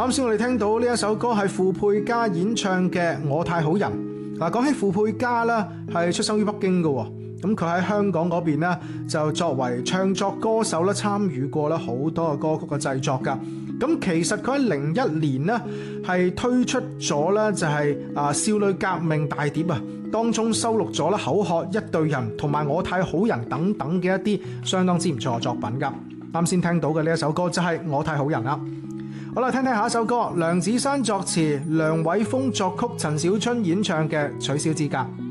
啱先我哋聽到呢一首歌係傅佩嘉演唱嘅《我太好人》。嗱，講起傅佩嘉啦，係出生於北京嘅喎。咁佢喺香港嗰邊咧，就作為唱作歌手咧，參與過咧好多嘅歌曲嘅製作㗎。咁其實佢喺01年呢，係推出咗咧就係少女革命大碟啊，當中收錄咗咧口渴、一對人同埋我太好人等等嘅一啲相當之唔錯嘅作品㗎。啱先聽到嘅呢一首歌就係我太好人啦。好啦，聽聽下一首歌，梁子珊作詞，梁偉峰作曲，陳小春演唱嘅《取消資格》。